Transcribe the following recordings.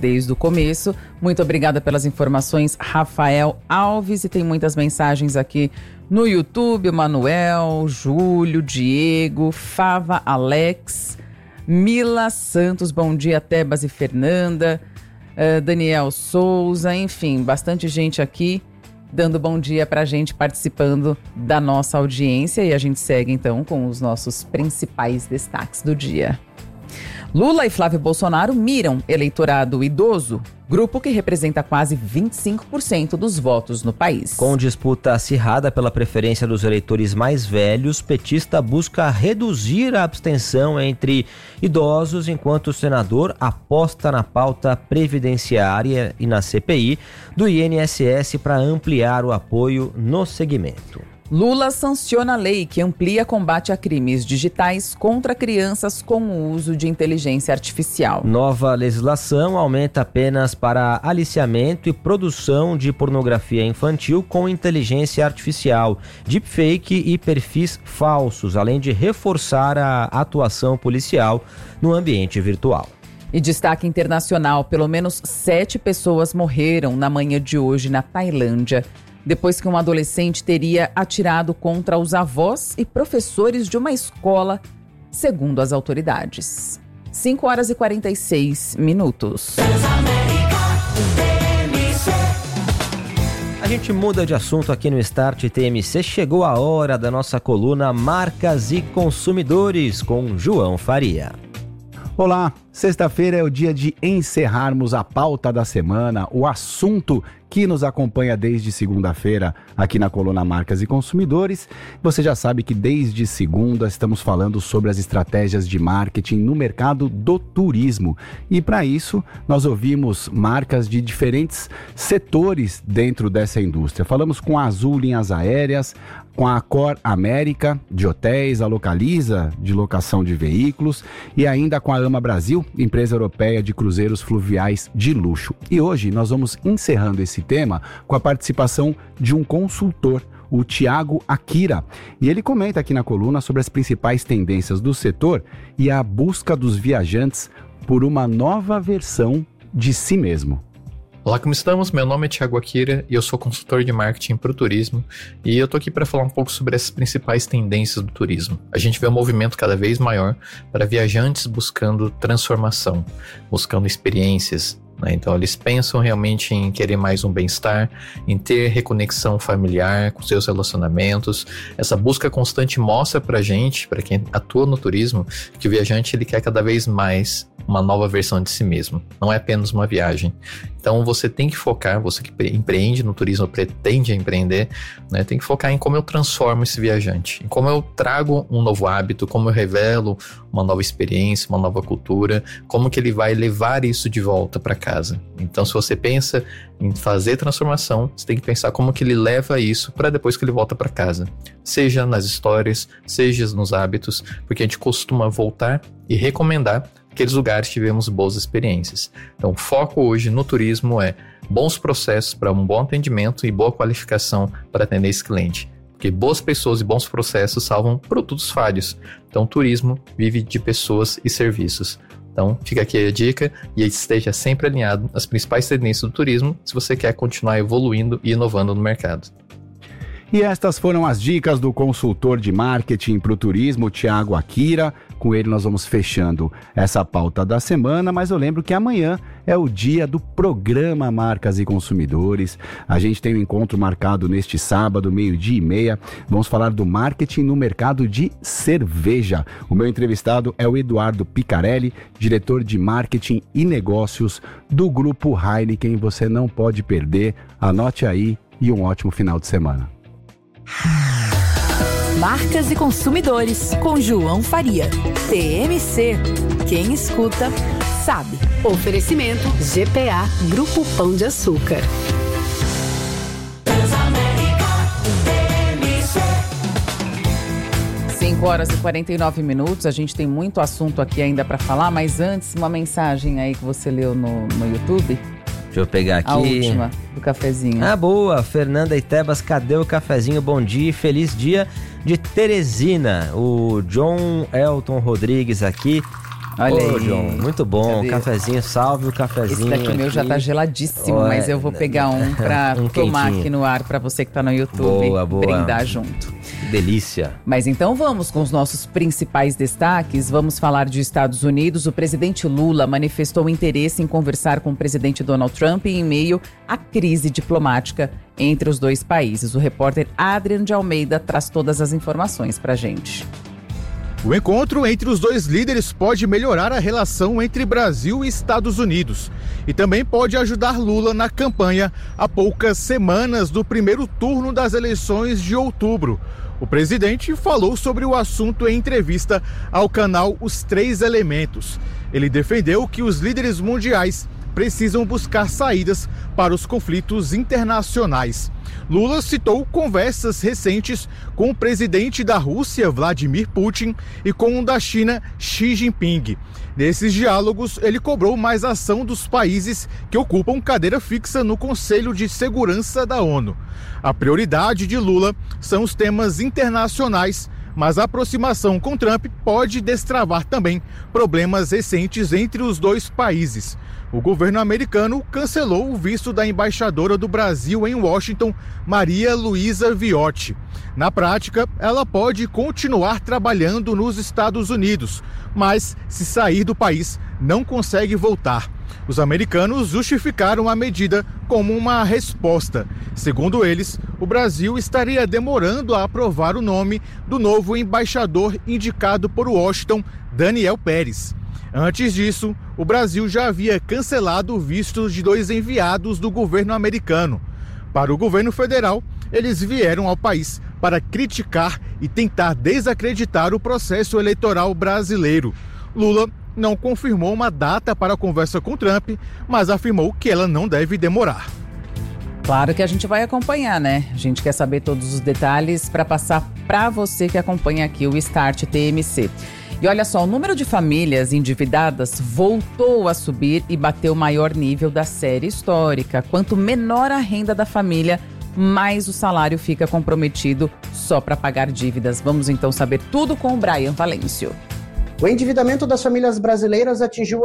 desde o começo. Muito obrigada pelas informações, Rafael Alves. E tem muitas mensagens aqui no YouTube. Manuel, Júlio, Diego, Fava, Alex, Mila Santos, bom dia, Tebas e Fernanda, Daniel Souza, enfim, bastante gente aqui dando bom dia pra gente, participando da nossa audiência. E a gente segue então com os nossos principais destaques do dia. Lula e Flávio Bolsonaro miram eleitorado idoso, grupo que representa quase 25% dos votos no país. Com disputa acirrada pela preferência dos eleitores mais velhos, petista busca reduzir a abstenção entre idosos, enquanto o senador aposta na pauta previdenciária e na CPI do INSS para ampliar o apoio no segmento. Lula sanciona a lei que amplia combate a crimes digitais contra crianças com o uso de inteligência artificial. Nova legislação aumenta penas para aliciamento e produção de pornografia infantil com inteligência artificial, deepfake e perfis falsos, além de reforçar a atuação policial no ambiente virtual. E destaque internacional, pelo menos 7 pessoas morreram na manhã de hoje na Tailândia, depois que um adolescente teria atirado contra os avós e professores de uma escola, segundo as autoridades. 5h46. A gente muda de assunto aqui no Start TMC. Chegou a hora da nossa coluna Marcas e Consumidores, com João Faria. Olá, sexta-feira é o dia de encerrarmos a pauta da semana, o assunto que nos acompanha desde segunda-feira aqui na coluna Marcas e Consumidores. Você já sabe que desde segunda estamos falando sobre as estratégias de marketing no mercado do turismo. E para isso, nós ouvimos marcas de diferentes setores dentro dessa indústria. Falamos com a Azul Linhas Aéreas, com a Accor América, de hotéis, a Localiza, de locação de veículos, e ainda com a AMA Brasil, empresa europeia de cruzeiros fluviais de luxo. E hoje nós vamos encerrando esse tema com a participação de um consultor, o Thiago Akira. E ele comenta aqui na coluna sobre as principais tendências do setor e a busca dos viajantes por uma nova versão de si mesmo. Olá, como estamos? Meu nome é Thiago Akira e eu sou consultor de marketing para o turismo, e eu tô aqui para falar um pouco sobre as principais tendências do turismo. A gente vê um movimento cada vez maior para viajantes buscando transformação, buscando experiências, né? Então eles pensam realmente em querer mais um bem-estar, em ter reconexão familiar com seus relacionamentos. Essa busca constante mostra pra gente, para quem atua no turismo, que o viajante ele quer cada vez mais uma nova versão de si mesmo, não é apenas uma viagem. Então você tem que focar, você que empreende no turismo, pretende empreender, né, tem que focar em como eu transformo esse viajante, em como eu trago um novo hábito, como eu revelo uma nova experiência, uma nova cultura, como que ele vai levar isso de volta para casa. Então se você pensa em fazer transformação, você tem que pensar como que ele leva isso para depois que ele volta para casa, seja nas histórias, seja nos hábitos, porque a gente costuma voltar e recomendar aqueles lugares que tivemos boas experiências. Então o foco hoje no turismo é bons processos para um bom atendimento e boa qualificação para atender esse cliente. Porque boas pessoas e bons processos salvam produtos falhos. Então o turismo vive de pessoas e serviços. Então fica aqui a dica e esteja sempre alinhado às principais tendências do turismo se você quer continuar evoluindo e inovando no mercado. E estas foram as dicas do consultor de marketing para o turismo, Thiago Akira. Com ele nós vamos fechando essa pauta da semana, mas eu lembro que amanhã é o dia do programa Marcas e Consumidores. A gente tem um encontro marcado neste sábado, 12:30. Vamos falar do marketing no mercado de cerveja. O meu entrevistado é o Eduardo Picarelli, diretor de marketing e negócios do Grupo Heineken. Você não pode perder, anote aí e um ótimo final de semana. Marcas e Consumidores, com João Faria. TMC. Quem escuta, sabe. Oferecimento GPA, Grupo Pão de Açúcar. 5h49. A gente tem muito assunto aqui ainda para falar, mas antes, uma mensagem aí que você leu no YouTube. Deixa eu pegar aqui. A última, do cafezinho. Ah, boa. Fernanda e Tebas, cadê o cafezinho? Bom dia e feliz dia de Teresina. O John Elton Rodrigues aqui Olha Ô, aí. John, muito bom. Cadê? Cafezinho, salve o cafezinho. Esse daqui meu já tá geladíssimo, Olha, mas eu vou pegar um pra um tomar quentinho. aqui no ar pra você que tá no YouTube. Boa, boa. Brindar junto. Que delícia. Mas então vamos com os nossos principais destaques. Vamos falar de Estados Unidos. O presidente Lula manifestou interesse em conversar com o presidente Donald Trump em meio à crise diplomática entre os dois países. O repórter Adrian de Almeida traz todas as informações pra gente. O encontro entre os dois líderes pode melhorar a relação entre Brasil e Estados Unidos e também pode ajudar Lula na campanha a poucas semanas do primeiro turno das eleições de outubro. O presidente falou sobre o assunto em entrevista ao canal Os Três Elementos. Ele defendeu que os líderes mundiais precisam buscar saídas para os conflitos internacionais. Lula citou conversas recentes com o presidente da Rússia, Vladimir Putin, e com o da China, Xi Jinping. Nesses diálogos, ele cobrou mais ação dos países que ocupam cadeira fixa no Conselho de Segurança da ONU. A prioridade de Lula são os temas internacionais, mas a aproximação com Trump pode destravar também problemas recentes entre os dois países. O governo americano cancelou o visto da embaixadora do Brasil em Washington, Maria Luísa Viotti. Na prática, ela pode continuar trabalhando nos Estados Unidos, mas se sair do país, não consegue voltar. Os americanos justificaram a medida como uma resposta. Segundo eles, o Brasil estaria demorando a aprovar o nome do novo embaixador indicado por Washington, Daniel Pérez. Antes disso, o Brasil já havia cancelado o visto de 2 enviados do governo americano. Para o governo federal, eles vieram ao país para criticar e tentar desacreditar o processo eleitoral brasileiro. Lula não confirmou uma data para a conversa com Trump, mas afirmou que ela não deve demorar. Claro que a gente vai acompanhar, né? A gente quer saber todos os detalhes para passar para você que acompanha aqui o Start TMC. E olha só, o número de famílias endividadas voltou a subir e bateu o maior nível da série histórica. Quanto menor a renda da família, mais o salário fica comprometido só para pagar dívidas. Vamos então saber tudo com o Brian Valêncio. O endividamento das famílias brasileiras atingiu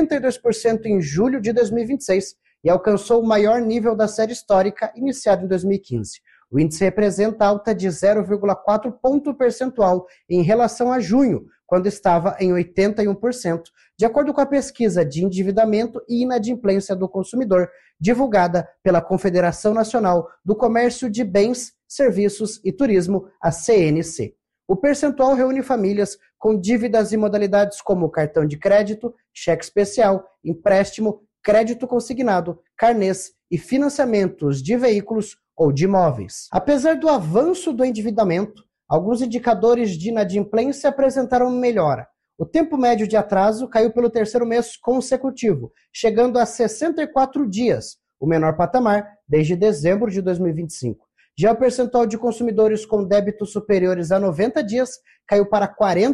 82% em julho de 2026 e alcançou o maior nível da série histórica iniciado em 2015. O índice representa alta de 0,4 ponto percentual em relação a junho, quando estava em 81%, de acordo com a pesquisa de endividamento e inadimplência do consumidor, divulgada pela Confederação Nacional do Comércio de Bens, Serviços e Turismo, a CNC. O percentual reúne famílias com dívidas e modalidades como cartão de crédito, cheque especial, empréstimo, crédito consignado, carnês e financiamentos de veículos ou de imóveis. Apesar do avanço do endividamento, alguns indicadores de inadimplência apresentaram melhora. O tempo médio de atraso caiu pelo terceiro mês consecutivo, chegando a 64 dias, o menor patamar desde dezembro de 2025. Já o percentual de consumidores com débitos superiores a 90 dias caiu para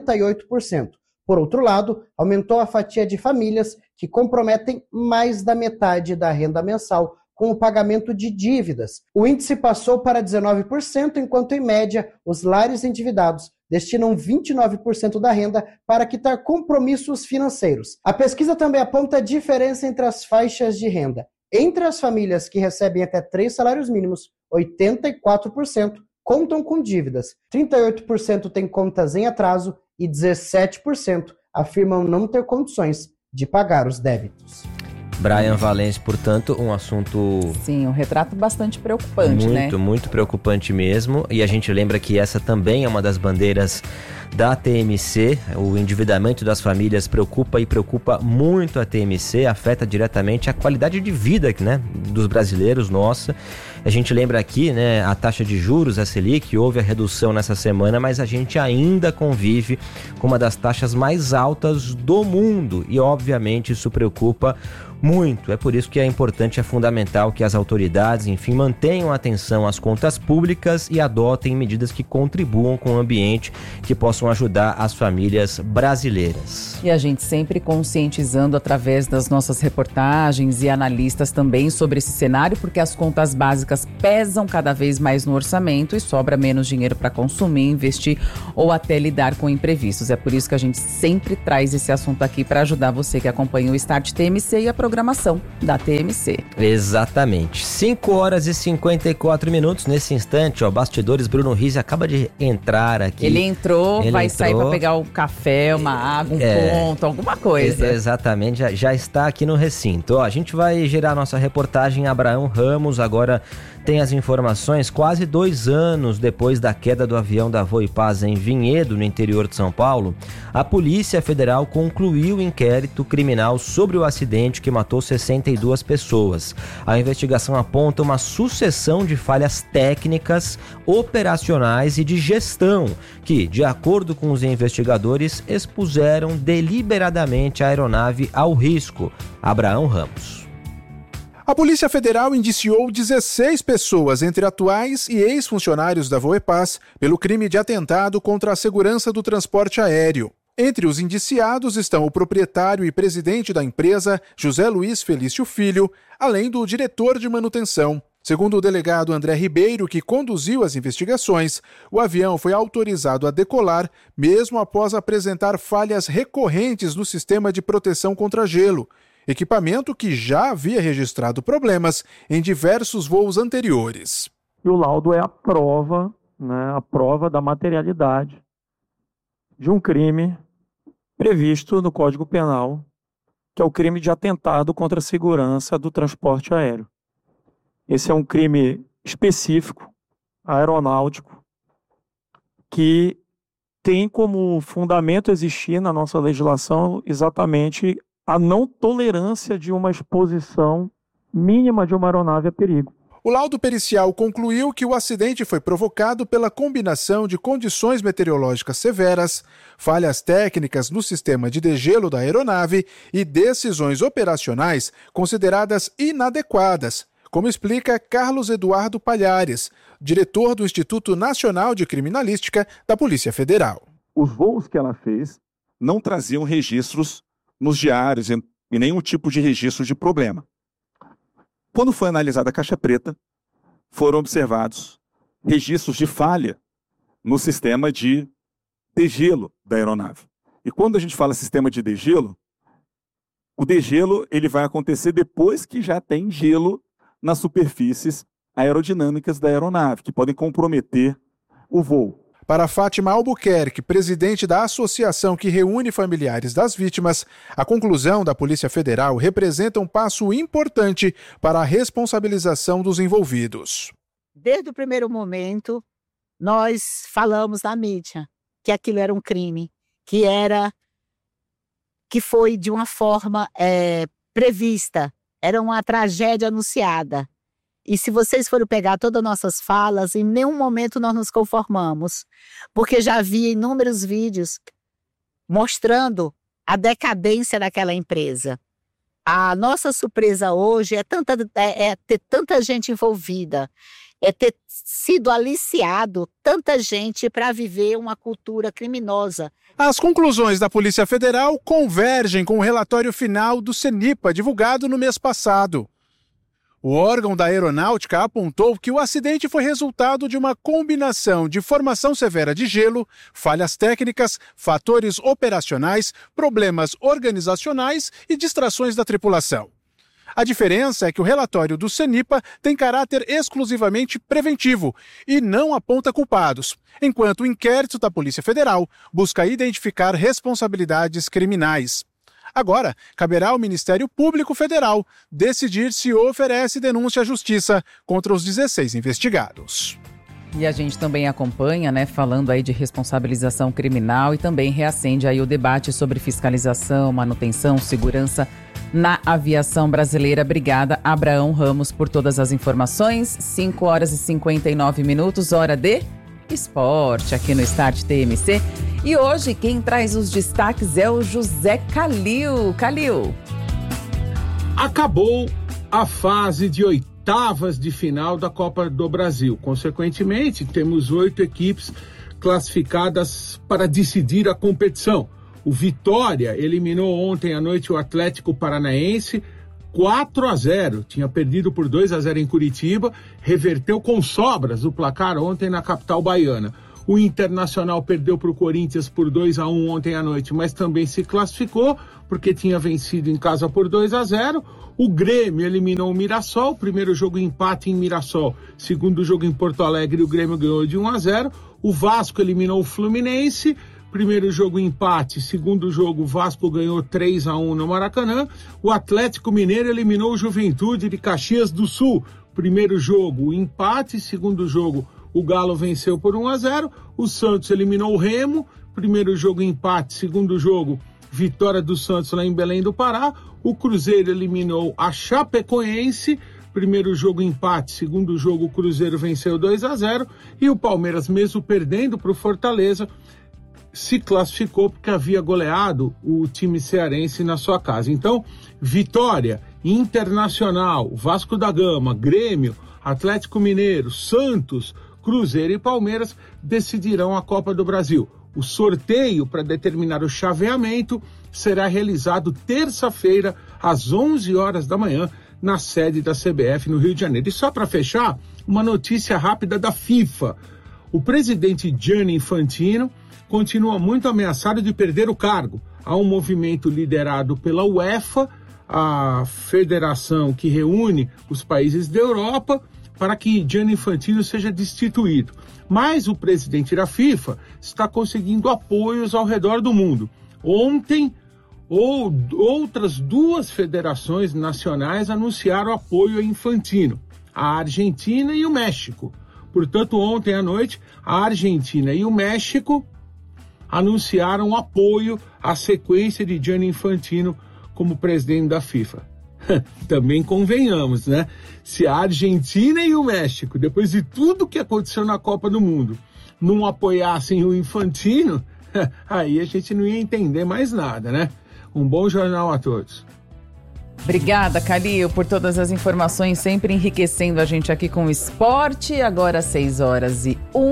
48%. Por outro lado, aumentou a fatia de famílias que comprometem mais da metade da renda mensal com o pagamento de dívidas. O índice passou para 19%, enquanto, em média, os lares endividados destinam 29% da renda para quitar compromissos financeiros. A pesquisa também aponta a diferença entre as faixas de renda. Entre as famílias que recebem até 3 salários mínimos, 84% contam com dívidas, 38% têm contas em atraso e 17% afirmam não ter condições de pagar os débitos. Brian Valêncio, portanto, um assunto... Sim, um retrato bastante preocupante, né? Muito preocupante mesmo. E a gente lembra que essa também é uma das bandeiras da TMC. O endividamento das famílias preocupa muito a TMC, afeta diretamente a qualidade de vida, né, dos brasileiros, nossa. A gente lembra aqui, né, a taxa de juros, a Selic, houve a redução nessa semana, mas a gente ainda convive com uma das taxas mais altas do mundo. E, obviamente, isso preocupa muito. É por isso que é importante, é fundamental que as autoridades, enfim, mantenham atenção às contas públicas e adotem medidas que contribuam com o ambiente, que possam ajudar as famílias brasileiras. E a gente sempre conscientizando através das nossas reportagens e analistas também sobre esse cenário, porque as contas básicas pesam cada vez mais no orçamento e sobra menos dinheiro para consumir, investir ou até lidar com imprevistos. É por isso que a gente sempre traz esse assunto aqui para ajudar você que acompanha o Start TMC e a programação da TMC. Exatamente. 5h54. Nesse instante, bastidores, Bruno Rizzi acaba de entrar aqui. Ele entrou, vai sair para pegar um café, uma água, um ponto, alguma coisa. Exatamente, já está aqui no recinto. A gente vai gerar nossa reportagem. Abraão Ramos agora tem as informações. Quase 2 anos depois da queda do avião da Voipaz em Vinhedo, no interior de São Paulo, a Polícia Federal concluiu o inquérito criminal sobre o acidente que matou 62 pessoas. A investigação aponta uma sucessão de falhas técnicas, operacionais e de gestão que, de acordo com os investigadores, expuseram deliberadamente a aeronave ao risco. Abraão Ramos. A Polícia Federal indiciou 16 pessoas, entre atuais e ex-funcionários da Voepaz, pelo crime de atentado contra a segurança do transporte aéreo. Entre os indiciados estão o proprietário e presidente da empresa, José Luiz Felício Filho, além do diretor de manutenção. Segundo o delegado André Ribeiro, que conduziu as investigações, o avião foi autorizado a decolar mesmo após apresentar falhas recorrentes no sistema de proteção contra gelo, equipamento que já havia registrado problemas em diversos voos anteriores. E o laudo é a prova da materialidade de um crime previsto no Código Penal, que é o crime de atentado contra a segurança do transporte aéreo. Esse é um crime específico, aeronáutico, que tem como fundamento existir na nossa legislação exatamente a não tolerância de uma exposição mínima de uma aeronave a perigo. O laudo pericial concluiu que o acidente foi provocado pela combinação de condições meteorológicas severas, falhas técnicas no sistema de degelo da aeronave e decisões operacionais consideradas inadequadas, como explica Carlos Eduardo Palhares, diretor do Instituto Nacional de Criminalística da Polícia Federal. Os voos que ela fez não traziam registros nos diários e nenhum tipo de registro de problema. Quando foi analisada a caixa preta, foram observados registros de falha no sistema de degelo da aeronave. E quando a gente fala sistema de degelo, o degelo ele vai acontecer depois que já tem gelo nas superfícies aerodinâmicas da aeronave, que podem comprometer o voo. Para Fátima Albuquerque, presidente da associação que reúne familiares das vítimas, a conclusão da Polícia Federal representa um passo importante para a responsabilização dos envolvidos. Desde o primeiro momento, nós falamos na mídia que aquilo era um crime, que foi de uma forma prevista, era uma tragédia anunciada. E se vocês forem pegar todas as nossas falas, em nenhum momento nós nos conformamos, porque já havia inúmeros vídeos mostrando a decadência daquela empresa. A nossa surpresa hoje é ter tanta gente envolvida, é ter sido aliciado tanta gente para viver uma cultura criminosa. As conclusões da Polícia Federal convergem com o relatório final do CENIPA, divulgado no mês passado. O órgão da aeronáutica apontou que o acidente foi resultado de uma combinação de formação severa de gelo, falhas técnicas, fatores operacionais, problemas organizacionais e distrações da tripulação. A diferença é que o relatório do CENIPA tem caráter exclusivamente preventivo e não aponta culpados, enquanto o inquérito da Polícia Federal busca identificar responsabilidades criminais. Agora, caberá ao Ministério Público Federal decidir se oferece denúncia à Justiça contra os 16 investigados. E a gente também acompanha, falando aí de responsabilização criminal e também reacende aí o debate sobre fiscalização, manutenção, segurança na aviação brasileira. Obrigada, Abraão Ramos, por todas as informações. 5h59, hora de esporte aqui no Start TMC. E hoje quem traz os destaques é o José Calil. Calil. Acabou a fase de oitavas de final da Copa do Brasil. Consequentemente, temos 8 equipes classificadas para decidir a competição. O Vitória eliminou ontem à noite o Atlético Paranaense 4-0. Tinha perdido por 2-0 em Curitiba, reverteu com sobras o placar ontem na capital baiana. O Internacional perdeu para o Corinthians por 2-1 ontem à noite, mas também se classificou porque tinha vencido em casa por 2-0. O Grêmio eliminou o Mirassol, primeiro jogo empate em Mirassol, segundo jogo em Porto Alegre o Grêmio ganhou de 1-0. O Vasco eliminou o Fluminense, primeiro jogo empate, segundo jogo o Vasco ganhou 3-1 no Maracanã. O Atlético Mineiro eliminou o Juventude de Caxias do Sul, primeiro jogo empate, segundo jogo o Galo venceu por 1-0. O Santos eliminou o Remo, primeiro jogo empate, segundo jogo vitória do Santos lá em Belém do Pará. O Cruzeiro eliminou a Chapecoense, primeiro jogo empate, segundo jogo o Cruzeiro venceu 2-0. E o Palmeiras, mesmo perdendo para o Fortaleza, se classificou porque havia goleado o time cearense na sua casa. Então, Vitória, Internacional, Vasco da Gama, Grêmio, Atlético Mineiro, Santos, Cruzeiro e Palmeiras decidirão a Copa do Brasil. O sorteio para determinar o chaveamento será realizado terça-feira, às 11 horas da manhã, na sede da CBF no Rio de Janeiro. E só para fechar, uma notícia rápida da FIFA. O presidente Gianni Infantino continua muito ameaçado de perder o cargo. Há um movimento liderado pela UEFA, a federação que reúne os países da Europa, para que Gianni Infantino seja destituído. Mas o presidente da FIFA está conseguindo apoios ao redor do mundo. Ontem, outras 2 federações nacionais anunciaram apoio a Infantino, a Argentina e o México. Portanto, ontem à noite, a Argentina e o México anunciaram apoio à sequência de Gianni Infantino como presidente da FIFA. Também convenhamos, né? Se a Argentina e o México, depois de tudo que aconteceu na Copa do Mundo, não apoiassem o Infantino, aí a gente não ia entender mais nada, né? Um bom jornal a todos. Obrigada, Calil, por todas as informações, sempre enriquecendo a gente aqui com o esporte. Agora 6h01,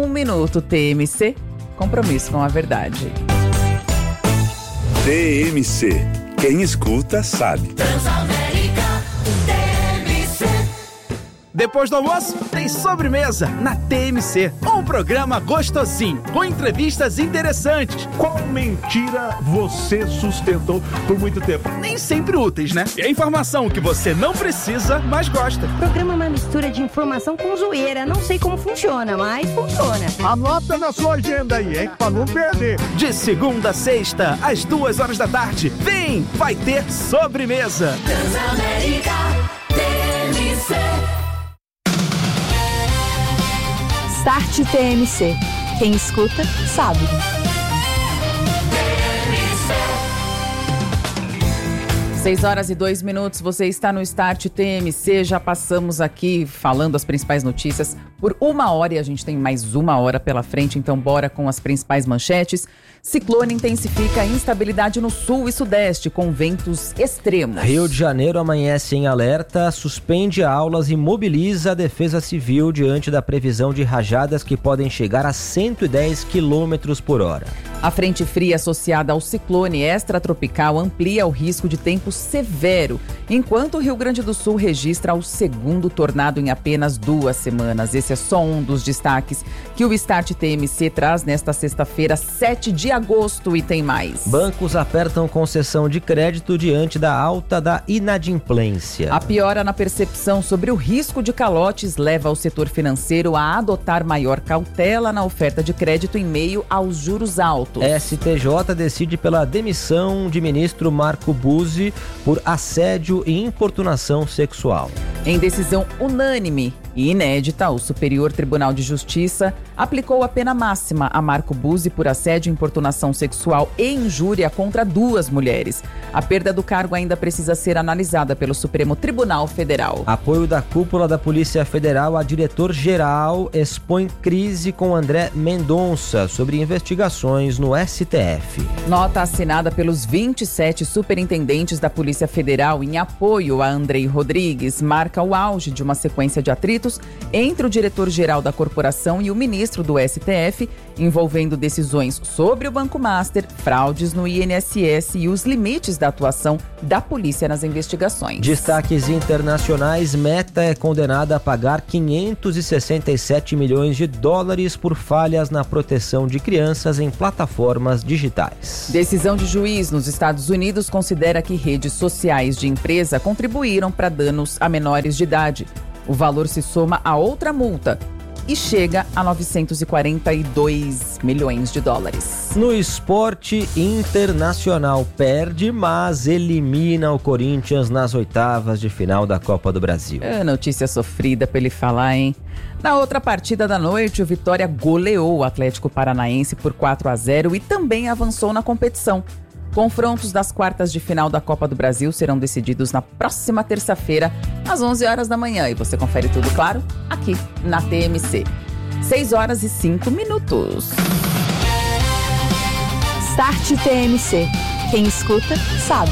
TMC, compromisso com a verdade. TMC, quem escuta sabe. Depois do almoço, tem sobremesa na TMC. Um programa gostosinho, com entrevistas interessantes. Qual mentira você sustentou por muito tempo? Nem sempre úteis, né? E a informação que você não precisa, mas gosta. O programa é uma mistura de informação com zoeira. Não sei como funciona, mas funciona. Anota na sua agenda aí, hein? Pra não perder. De segunda a sexta, às 2h da tarde. Vem, vai ter sobremesa. Transamérica TMC. Start TMC. Quem escuta, sabe. 6h02, você está no Start TMC, já passamos aqui falando as principais notícias por 1h e a gente tem mais 1h pela frente, então bora com as principais manchetes. Ciclone intensifica a instabilidade no sul e sudeste, com ventos extremos. Rio de Janeiro amanhece em alerta, suspende aulas e mobiliza a Defesa Civil diante da previsão de rajadas que podem chegar a 110 km por hora. A frente fria associada ao ciclone extratropical amplia o risco de tempo severo, enquanto o Rio Grande do Sul registra o segundo tornado em apenas 2 semanas. Esse é só um dos destaques que o Start TMC traz nesta sexta-feira, 7 de agosto, e tem mais. Bancos apertam concessão de crédito diante da alta da inadimplência. A piora na percepção sobre o risco de calotes leva o setor financeiro a adotar maior cautela na oferta de crédito em meio aos juros altos. STJ decide pela demissão de ministro Marco Buzzi por assédio e importunação sexual. Em decisão unânime, E inédita, o Superior Tribunal de Justiça aplicou a pena máxima a Marco Buzzi por assédio, importunação sexual e injúria contra 2 mulheres. A perda do cargo ainda precisa ser analisada pelo Supremo Tribunal Federal. Apoio da cúpula da Polícia Federal a diretor-geral expõe crise com André Mendonça sobre investigações no STF. Nota assinada pelos 27 superintendentes da Polícia Federal em apoio a Andrei Rodrigues marca o auge de uma sequência de atritos entre o diretor-geral da corporação e o ministro do STF, envolvendo decisões sobre o Banco Master, fraudes no INSS e os limites da atuação da polícia nas investigações. Destaques internacionais: Meta é condenada a pagar 567 milhões de dólares por falhas na proteção de crianças em plataformas digitais. Decisão de juiz nos Estados Unidos considera que redes sociais de empresa contribuíram para danos a menores de idade. O valor se soma a outra multa e chega a 942 milhões de dólares. No esporte, Internacional perde, mas elimina o Corinthians nas oitavas de final da Copa do Brasil. É notícia sofrida pra ele falar, hein? Na outra partida da noite, o Vitória goleou o Atlético Paranaense por 4-0 e também avançou na competição. Confrontos das quartas de final da Copa do Brasil serão decididos na próxima terça-feira, às 11 horas da manhã. E você confere tudo, claro, aqui na TMC. 6h05. Start TMC. Quem escuta, sabe.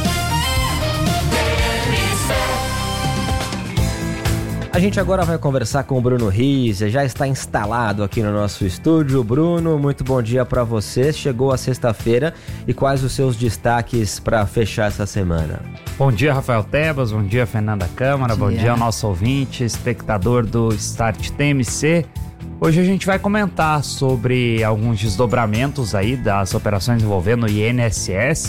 A gente agora vai conversar com o Bruno Riese, já está instalado aqui no nosso estúdio. Bruno, muito bom dia para você. Chegou a sexta-feira e quais os seus destaques para fechar essa semana? Bom dia, Rafael Tebas, bom dia, Fernanda Câmara, bom dia ao nosso ouvinte, espectador do Start TMC. Hoje a gente vai comentar sobre alguns desdobramentos aí das operações envolvendo o INSS,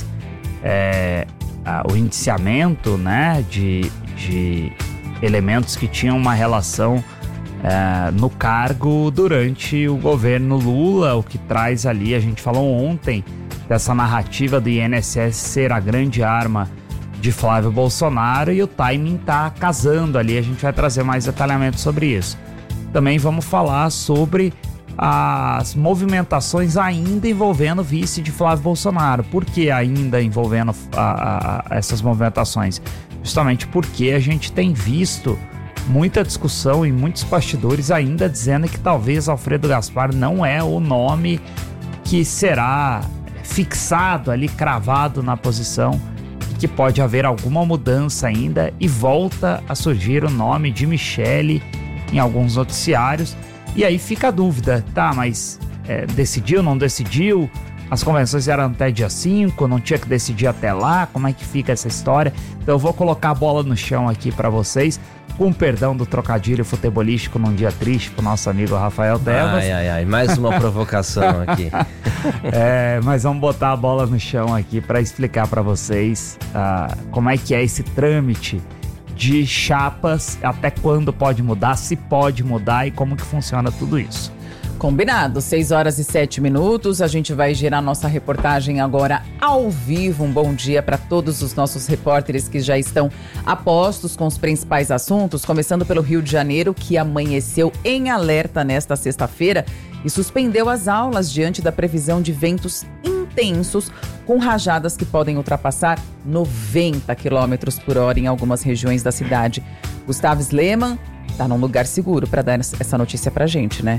o indiciamento, né, de elementos que tinham uma relação no cargo durante o governo Lula, o que traz ali, a gente falou ontem, dessa narrativa do INSS ser a grande arma de Flávio Bolsonaro, e o timing tá casando ali, a gente vai trazer mais detalhamento sobre isso. Também vamos falar sobre as movimentações ainda envolvendo o vice de Flávio Bolsonaro. Por que ainda envolvendo essas movimentações? Justamente porque a gente tem visto muita discussão e muitos bastidores ainda dizendo que talvez Alfredo Gaspar não é o nome que será fixado ali, cravado na posição, e que pode haver alguma mudança ainda, e volta a surgir o nome de Michele em alguns noticiários. E aí fica a dúvida, tá, mas decidiu, não decidiu? As convenções eram até dia 5, não tinha que decidir até lá, como é que fica essa história? Então eu vou colocar a bola no chão aqui para vocês, com perdão do trocadilho futebolístico num dia triste pro nosso amigo Rafael Tebas. Mais uma provocação aqui. Mas vamos botar a bola no chão aqui para explicar para vocês como é que é esse trâmite de chapas, até quando pode mudar, se pode mudar e como que funciona tudo isso. Combinado, 6h07, a gente vai gerar nossa reportagem agora ao vivo. Um bom dia para todos os nossos repórteres que já estão a postos com os principais assuntos, começando pelo Rio de Janeiro, que amanheceu em alerta nesta sexta-feira e suspendeu as aulas diante da previsão de ventos intensos com rajadas que podem ultrapassar 90 km por hora em algumas regiões da cidade. Gustavo Sleman está num lugar seguro para dar essa notícia pra gente, né?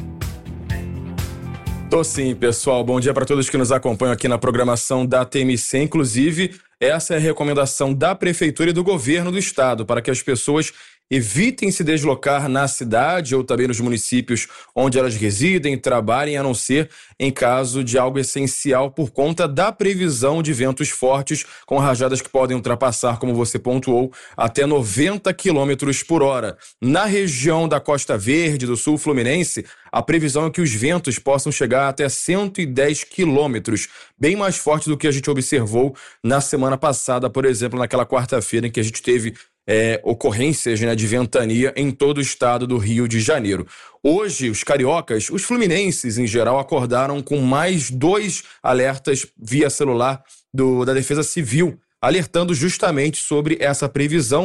Tô sim, pessoal. Bom dia para todos que nos acompanham aqui na programação da TMC. Inclusive, essa é a recomendação da Prefeitura e do Governo do Estado para que as pessoas evitem se deslocar na cidade ou também nos municípios onde elas residem e trabalhem, a não ser em caso de algo essencial por conta da previsão de ventos fortes com rajadas que podem ultrapassar, como você pontuou, até 90 km por hora. Na região da Costa Verde, do sul fluminense, a previsão é que os ventos possam chegar até 110 quilômetros, bem mais forte do que a gente observou na semana passada, por exemplo, naquela quarta-feira em que a gente teve ocorrências, né, de ventania em todo o estado do Rio de Janeiro. Hoje, os cariocas, os fluminenses em geral, acordaram com mais 2 alertas via celular da Defesa Civil, alertando justamente sobre essa previsão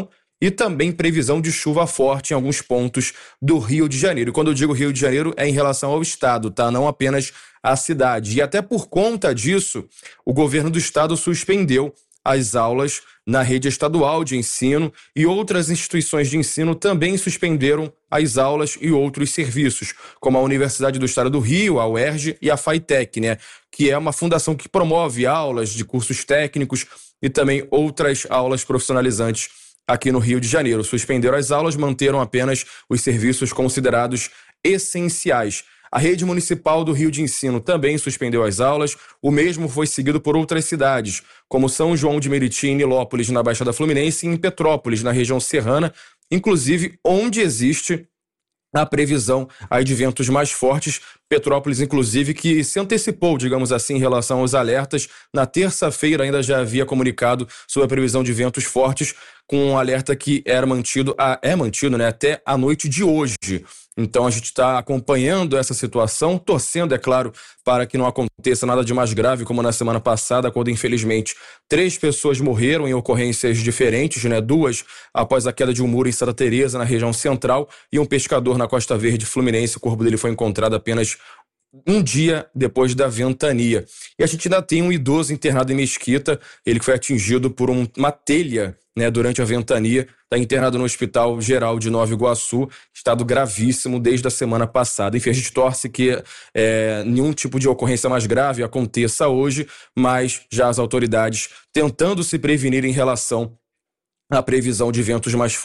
e também previsão de chuva forte em alguns pontos do Rio de Janeiro. E quando eu digo Rio de Janeiro, é em relação ao estado, tá? Não apenas à cidade. E até por conta disso, o governo do estado suspendeu as aulas na rede estadual de ensino e outras instituições de ensino também suspenderam as aulas e outros serviços, como a Universidade do Estado do Rio, a UERJ e a FATEC, né? Que é uma fundação que promove aulas de cursos técnicos e também outras aulas profissionalizantes aqui no Rio de Janeiro. Suspenderam as aulas, manteram apenas os serviços considerados essenciais. A rede municipal do Rio de Ensino também suspendeu as aulas. O mesmo foi seguido por outras cidades, como São João de Meriti, em Nilópolis, na Baixada Fluminense, e em Petrópolis, na região serrana, inclusive onde existe a previsão aí de ventos mais fortes. Petrópolis, inclusive, que se antecipou, digamos assim, em relação aos alertas. Na terça-feira ainda já havia comunicado sobre a previsão de ventos fortes, com um alerta que é mantido, né, até a noite de hoje. Então a gente está acompanhando essa situação, torcendo, é claro, para que não aconteça nada de mais grave, como na semana passada, quando infelizmente 3 pessoas morreram em ocorrências diferentes, né? 2 após a queda de um muro em Santa Teresa, na região central, e um pescador na Costa Verde Fluminense. O corpo dele foi encontrado apenas um dia depois da ventania. E a gente ainda tem um idoso internado em Mesquita, ele que foi atingido por uma telha, né, durante a ventania, está internado no Hospital Geral de Nova Iguaçu, estado gravíssimo desde a semana passada. Enfim, a gente torce que nenhum tipo de ocorrência mais grave aconteça hoje, mas já as autoridades tentando se prevenir em relação à previsão de ventos mais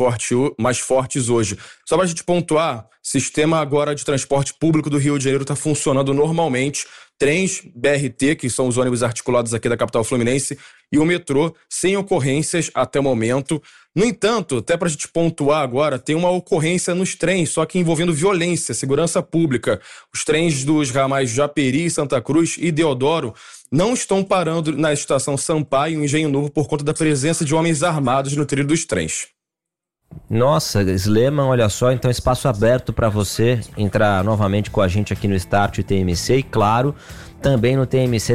fortes hoje. Só para a gente pontuar, sistema agora de transporte público do Rio de Janeiro está funcionando normalmente. Trens BRT, que são os ônibus articulados aqui da capital fluminense, e o metrô, sem ocorrências até o momento. No entanto, até para a gente pontuar agora, tem uma ocorrência nos trens, só que envolvendo violência, segurança pública. Os trens dos ramais Japeri, Santa Cruz e Deodoro não estão parando na estação Sampaio, em Engenho Novo, por conta da presença de homens armados no trilho dos trens. Nossa, Sleman, olha só, então espaço aberto para você entrar novamente com a gente aqui no Start TMC e, claro, também no TMC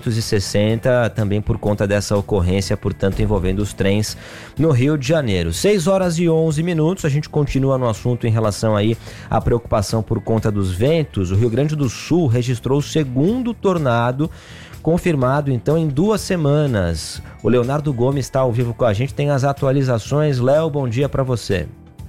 360, também por conta dessa ocorrência, portanto, envolvendo os trens no Rio de Janeiro. 6h11, a gente continua no assunto em relação aí à preocupação por conta dos ventos. O Rio Grande do Sul registrou o segundo tornado confirmado, então, em 2 semanas. O Leonardo Gomes está ao vivo com a gente, tem as atualizações. Léo, bom dia para você.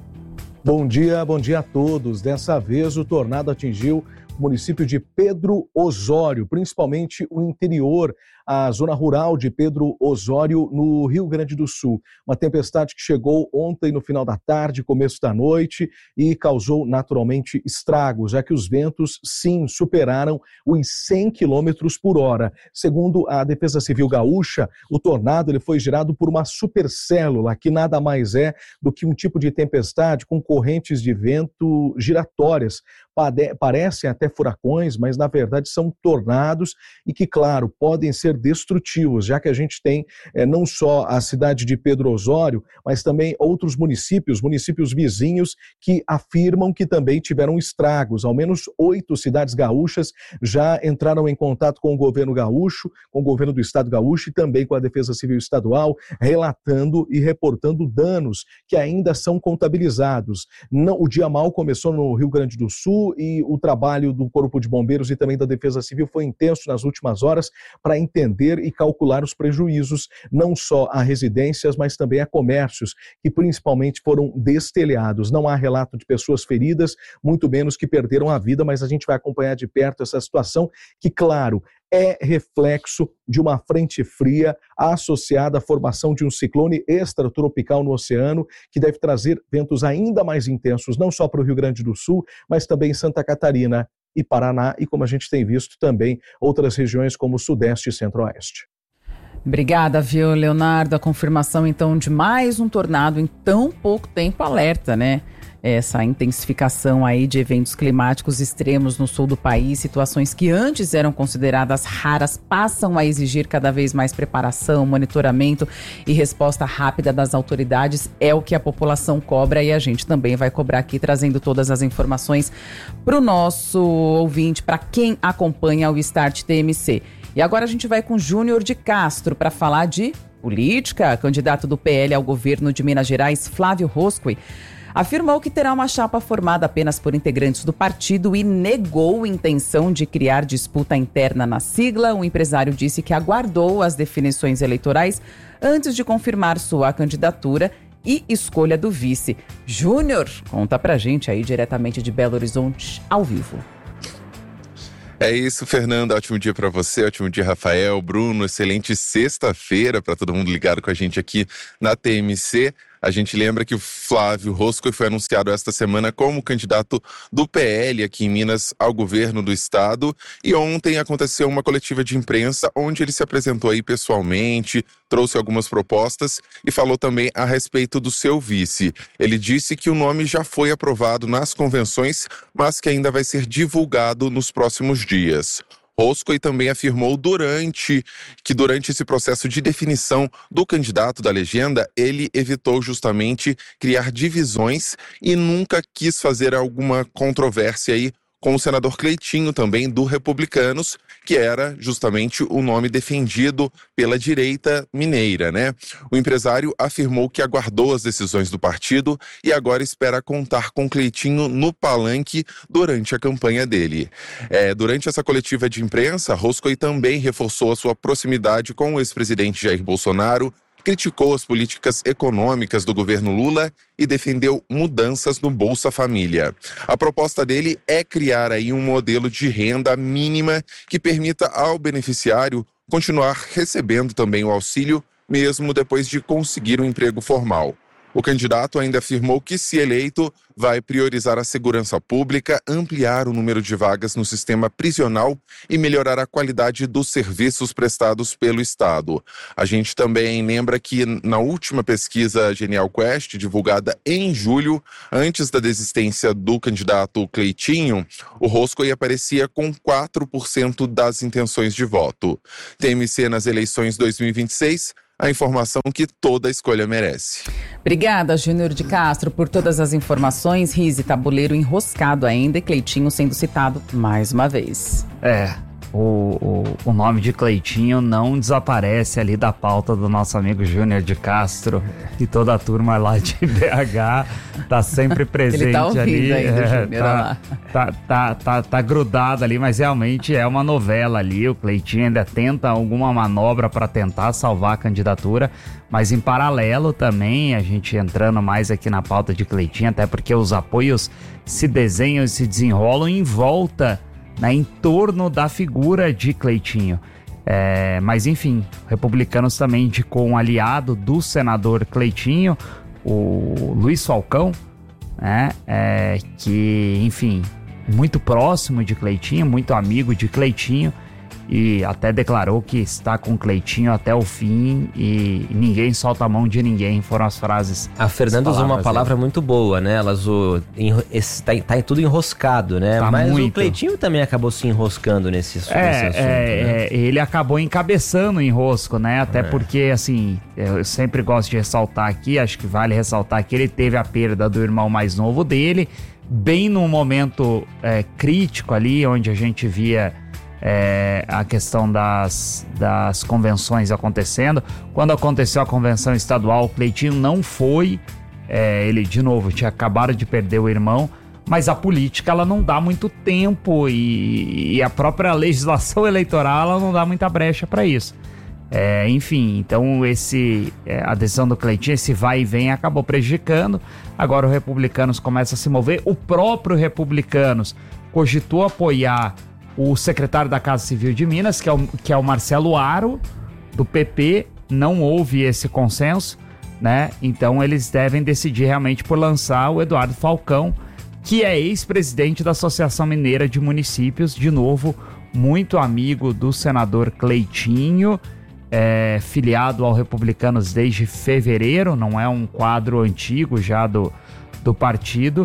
Bom dia a todos. Dessa vez o tornado atingiu o município de Pedro Osório, principalmente o interior, a zona rural de Pedro Osório, no Rio Grande do Sul. Uma tempestade que chegou ontem no final da tarde, começo da noite, e causou naturalmente estragos, já que os ventos, sim, superaram os 100 km por hora. Segundo a Defesa Civil Gaúcha, o tornado ele foi gerado por uma supercélula, que nada mais é do que um tipo de tempestade com correntes de vento giratórias. Parecem até furacões, mas na verdade são tornados e que, claro, podem ser destrutivos, já que a gente tem não só a cidade de Pedro Osório, mas também outros municípios vizinhos que afirmam que também tiveram estragos. Ao menos 8 cidades gaúchas já entraram em contato com o governo gaúcho, com o governo do estado gaúcho e também com a Defesa Civil Estadual, relatando e reportando danos que ainda são contabilizados. O dia mal começou no Rio Grande do Sul e o trabalho do Corpo de Bombeiros e também da Defesa Civil foi intenso nas últimas horas para entender e calcular os prejuízos, não só a residências, mas também a comércios, que principalmente foram destelhados. Não há relato de pessoas feridas, muito menos que perderam a vida, mas a gente vai acompanhar de perto essa situação que, claro, é reflexo de uma frente fria associada à formação de um ciclone extratropical no oceano, que deve trazer ventos ainda mais intensos, não só para o Rio Grande do Sul, mas também Santa Catarina e Paraná, e como a gente tem visto também outras regiões como o Sudeste e Centro-Oeste. Obrigada, viu, Leonardo? A confirmação, então, de mais um tornado em tão pouco tempo alerta, né? Essa intensificação aí de eventos climáticos extremos no sul do país, situações que antes eram consideradas raras, passam a exigir cada vez mais preparação, monitoramento e resposta rápida das autoridades. É o que a população cobra e a gente também vai cobrar aqui, trazendo todas as informações para o nosso ouvinte, para quem acompanha o Start TMC. E agora a gente vai com Júnior de Castro para falar de política, candidato do PL ao governo de Minas Gerais, Flávio Roscoe, afirmou que terá uma chapa formada apenas por integrantes do partido e negou a intenção de criar disputa interna na sigla. O empresário disse que aguardou as definições eleitorais antes de confirmar sua candidatura e escolha do vice. Júnior, conta pra gente aí diretamente de Belo Horizonte, ao vivo. É isso, Fernanda. Ótimo dia para você, ótimo dia, Rafael, Bruno. Excelente sexta-feira para todo mundo ligado com a gente aqui na TMC. A gente lembra que o Flávio Roscoe foi anunciado esta semana como candidato do PL aqui em Minas ao governo do estado. E ontem aconteceu uma coletiva de imprensa onde ele se apresentou aí pessoalmente, trouxe algumas propostas e falou também a respeito do seu vice. Ele disse que o nome já foi aprovado nas convenções, mas que ainda vai ser divulgado nos próximos dias. Roscoe também afirmou que durante esse processo de definição do candidato da legenda, ele evitou justamente criar divisões e nunca quis fazer alguma controvérsia aí com o senador Cleitinho, também do Republicanos, que era justamente o nome defendido pela direita mineira, né? O empresário afirmou que aguardou as decisões do partido e agora espera contar com Cleitinho no palanque durante a campanha dele. Durante essa coletiva de imprensa, Roscoe também reforçou a sua proximidade com o ex-presidente Jair Bolsonaro, criticou as políticas econômicas do governo Lula e defendeu mudanças no Bolsa Família. A proposta dele é criar aí um modelo de renda mínima que permita ao beneficiário continuar recebendo também o auxílio, mesmo depois de conseguir um emprego formal. O candidato ainda afirmou que, se eleito, vai priorizar a segurança pública, ampliar o número de vagas no sistema prisional e melhorar a qualidade dos serviços prestados pelo Estado. A gente também lembra que na última pesquisa Genial Quest, divulgada em julho, antes da desistência do candidato Cleitinho, o Roscoe aparecia com 4% das intenções de voto. TMC nas eleições 2026, a informação que toda escolha merece. Obrigada, Júnior de Castro, por todas as informações. Rize, tabuleiro enroscado ainda e Cleitinho sendo citado mais uma vez. O nome de Cleitinho não desaparece ali da pauta do nosso amigo Júnior de Castro e toda a turma lá de BH tá sempre presente. Ele tá ouvindo ali. Ainda, Júnior, tá grudado ali, mas realmente é uma novela ali. O Cleitinho ainda tenta alguma manobra para tentar salvar a candidatura, mas em paralelo também, a gente entrando mais aqui na pauta de Cleitinho, até porque os apoios se desenham e se desenrolam em volta, né, em torno da figura de Cleitinho. Mas enfim, Republicanos também indicou um aliado do senador Cleitinho, o Luiz Falcão, né, que, enfim, muito próximo de Cleitinho, muito amigo de Cleitinho, e até declarou que está com Cleitinho até o fim e ninguém solta a mão de ninguém, foram as frases. A Fernanda usou uma palavra muito boa, né? Ela usou, tá tudo enroscado, né? Tá Mas muito. O Cleitinho também acabou se enroscando nesse assunto, né? Ele acabou encabeçando o enrosco, né? Até porque, assim, eu sempre gosto de ressaltar aqui, acho que vale ressaltar que ele teve a perda do irmão mais novo dele, bem num momento crítico ali, onde a gente via a questão das convenções acontecendo. Quando aconteceu a convenção estadual, o Cleitinho não foi, ele de novo tinha acabado de perder o irmão, mas a política ela não dá muito tempo e a própria legislação eleitoral ela não dá muita brecha para isso. Enfim, então a decisão do Cleitinho, esse vai e vem, acabou prejudicando. Agora o Republicanos começa a se mover. O próprio Republicanos cogitou apoiar o secretário da Casa Civil de Minas, que é o Marcelo Aro, do PP. Não houve esse consenso, né? Então eles devem decidir realmente por lançar o Eduardo Falcão, que é ex-presidente da Associação Mineira de Municípios, de novo, muito amigo do senador Cleitinho, filiado ao Republicanos desde fevereiro, não é um quadro antigo já do partido,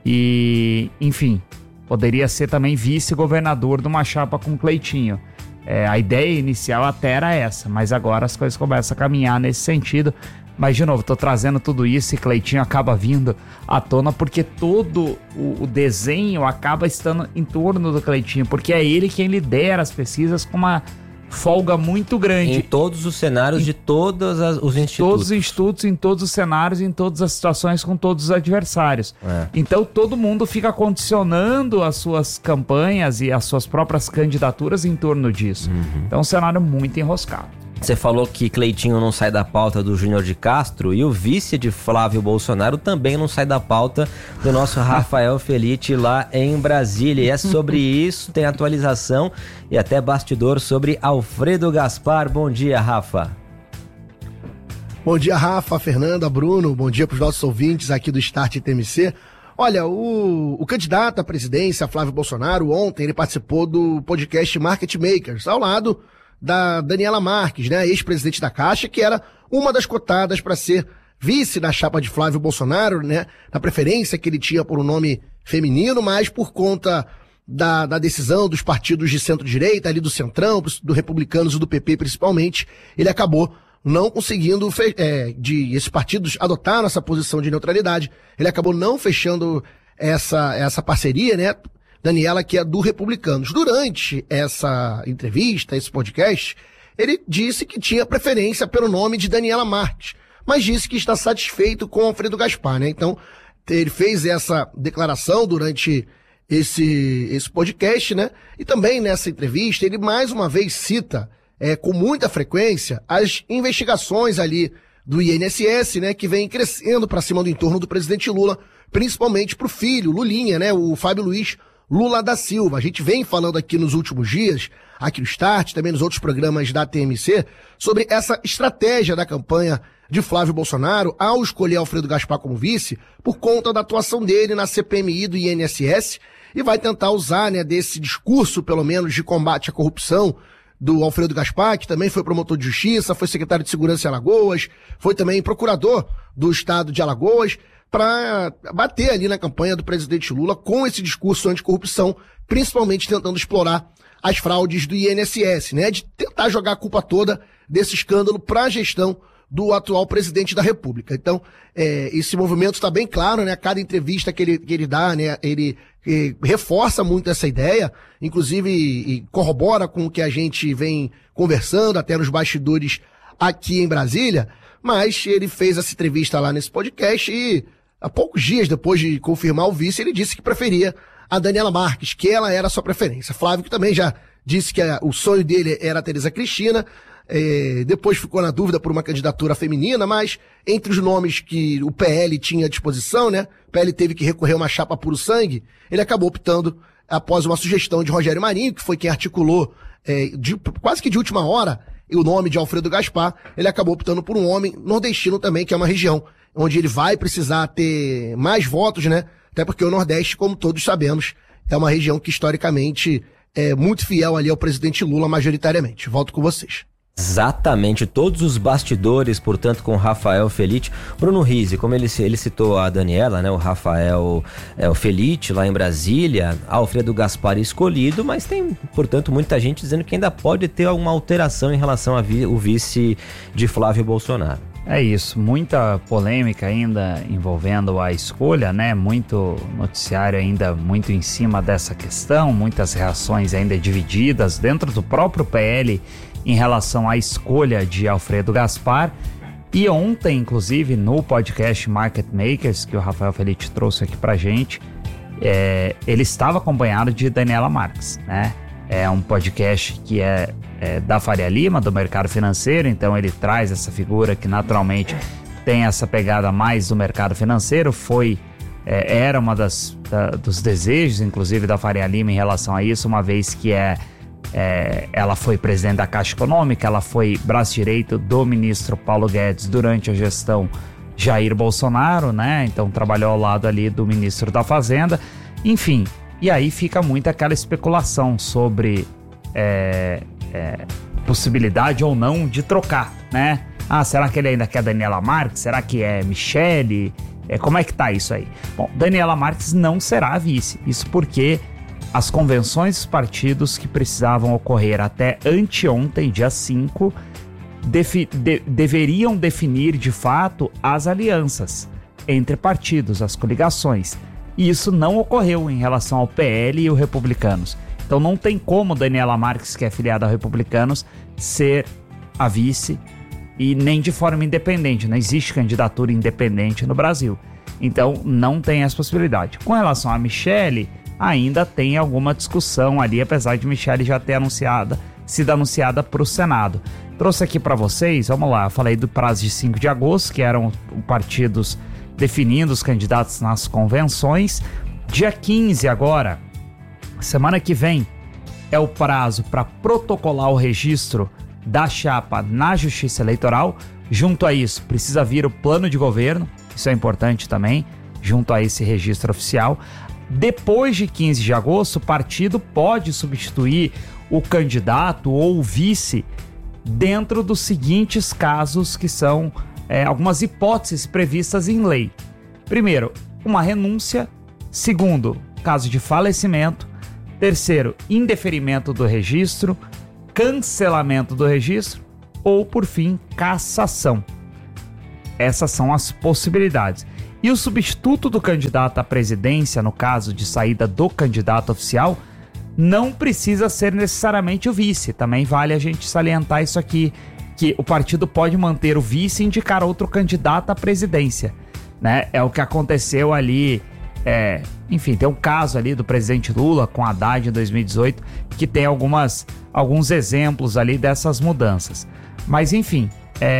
e, enfim, poderia ser também vice-governador de uma chapa com Cleitinho. A ideia inicial até era essa, mas agora as coisas começam a caminhar nesse sentido. Mas, de novo, tô trazendo tudo isso e Cleitinho acaba vindo à tona porque todo o desenho acaba estando em torno do Cleitinho, porque é ele quem lidera as pesquisas com uma folga muito grande. Em todos os cenários de todos os institutos. Todos os institutos, em todos os cenários, em todas as situações, com todos os adversários. Então todo mundo fica condicionando as suas campanhas e as suas próprias candidaturas em torno disso. Então é um cenário muito enroscado. Você falou que Cleitinho não sai da pauta do Júnior de Castro e o vice de Flávio Bolsonaro também não sai da pauta do nosso Rafael Felitti lá em Brasília. E é sobre isso, tem atualização e até bastidor sobre Alfredo Gaspar. Bom dia, Rafa. Bom dia, Rafa, Fernanda, Bruno. Bom dia para os nossos ouvintes aqui do Start TMC. Olha, o candidato à presidência, Flávio Bolsonaro, ontem ele participou do podcast Market Makers, ao lado da Daniela Marques, né, ex-presidente da Caixa, que era uma das cotadas para ser vice na chapa de Flávio Bolsonaro, né, na preferência que ele tinha por um nome feminino, mas por conta da decisão dos partidos de centro-direita, ali do Centrão, do Republicanos e do PP principalmente, ele acabou não conseguindo, esses partidos adotaram essa posição de neutralidade, ele acabou não fechando essa parceria, né, Daniela, que é do Republicanos. Durante essa entrevista, esse podcast, ele disse que tinha preferência pelo nome de Daniela Marques, mas disse que está satisfeito com Alfredo Gaspar, né? Então, ele fez essa declaração durante esse podcast, né? E também nessa entrevista, ele mais uma vez cita, com muita frequência, as investigações ali do INSS, né? Que vem crescendo para cima do entorno do presidente Lula, principalmente pro filho, Lulinha, né? O Fábio Luiz Lula da Silva. A gente vem falando aqui nos últimos dias, aqui no Start, também nos outros programas da TMC, sobre essa estratégia da campanha de Flávio Bolsonaro ao escolher Alfredo Gaspar como vice, por conta da atuação dele na CPMI do INSS, e vai tentar usar, né, desse discurso, pelo menos, de combate à corrupção do Alfredo Gaspar, que também foi promotor de justiça, foi secretário de segurança em Alagoas, foi também procurador do estado de Alagoas, para bater ali na campanha do presidente Lula com esse discurso anticorrupção, principalmente tentando explorar as fraudes do INSS, né? De tentar jogar a culpa toda desse escândalo para a gestão do atual presidente da República. Então, esse movimento está bem claro, né? Cada entrevista que ele dá, né? Ele reforça muito essa ideia, inclusive e corrobora com o que a gente vem conversando até nos bastidores aqui em Brasília, mas ele fez essa entrevista lá nesse podcast e há poucos dias depois de confirmar o vice, ele disse que preferia a Daniela Marques, que ela era a sua preferência. Flávio, que também já disse que o sonho dele era a Tereza Cristina, depois ficou na dúvida por uma candidatura feminina, mas entre os nomes que o PL tinha à disposição, né, o PL teve que recorrer a uma chapa puro sangue, ele acabou optando, após uma sugestão de Rogério Marinho, que foi quem articulou quase que de última hora o nome de Alfredo Gaspar, ele acabou optando por um homem nordestino também, que é uma região onde ele vai precisar ter mais votos, né? Até porque o Nordeste, como todos sabemos, é uma região que historicamente é muito fiel ali ao presidente Lula majoritariamente. Volto com vocês. Exatamente, todos os bastidores, portanto, com o Rafael Felitti. Bruno Rizzi, como ele citou a Daniela, né, o Rafael Felitti lá em Brasília, Alfredo Gaspar escolhido, mas tem, portanto, muita gente dizendo que ainda pode ter alguma alteração em relação ao vice de Flávio Bolsonaro. É isso, muita polêmica ainda envolvendo a escolha, né? Muito noticiário ainda muito em cima dessa questão, muitas reações ainda divididas dentro do próprio PL em relação à escolha de Alfredo Gaspar. E ontem, inclusive, no podcast Market Makers, que o Rafael Felitti trouxe aqui pra gente, ele estava acompanhado de Daniela Marques, né? É um podcast que é da Faria Lima, do mercado financeiro, então ele traz essa figura que naturalmente tem essa pegada mais do mercado financeiro, era uma dos desejos, inclusive, da Faria Lima em relação a isso, uma vez que ela foi presidente da Caixa Econômica, ela foi braço direito do ministro Paulo Guedes durante a gestão Jair Bolsonaro, né? Então trabalhou ao lado ali do ministro da Fazenda, enfim, e aí fica muito aquela especulação sobre possibilidade ou não de trocar, né? Será que ele ainda quer Daniela Marques? Será que é Michele? Como é que tá isso aí? Bom, Daniela Marques não será a vice, isso porque as convenções dos partidos que precisavam ocorrer até anteontem, dia 5, deveriam definir de fato as alianças entre partidos, as coligações. E isso não ocorreu em relação ao PL e os Republicanos. Então não tem como Daniela Marques, que é filiada a Republicanos, ser a vice e nem de forma independente. Não existe candidatura independente no Brasil. Então não tem essa possibilidade. Com relação a Michele, ainda tem alguma discussão ali, apesar de Michele já ter sido anunciada para o Senado. Trouxe aqui para vocês, vamos lá, eu falei do prazo de 5 de agosto, que eram partidos definindo os candidatos nas convenções. Dia 15 agora, semana que vem, é o prazo para protocolar o registro da chapa na Justiça Eleitoral. Junto a isso, precisa vir o plano de governo, isso é importante também, junto a esse registro oficial. Depois de 15 de agosto, o partido pode substituir o candidato ou o vice dentro dos seguintes casos, que são algumas hipóteses previstas em lei. Primeiro, uma renúncia. Segundo, caso de falecimento. Terceiro, indeferimento do registro, cancelamento do registro ou, por fim, cassação. Essas são as possibilidades. E o substituto do candidato à presidência, no caso de saída do candidato oficial, não precisa ser necessariamente o vice. Também vale a gente salientar isso aqui, que o partido pode manter o vice e indicar outro candidato à presidência, né? É o que aconteceu ali, enfim, tem um caso ali do presidente Lula com Haddad em 2018, que tem alguns exemplos ali dessas mudanças. Mas enfim,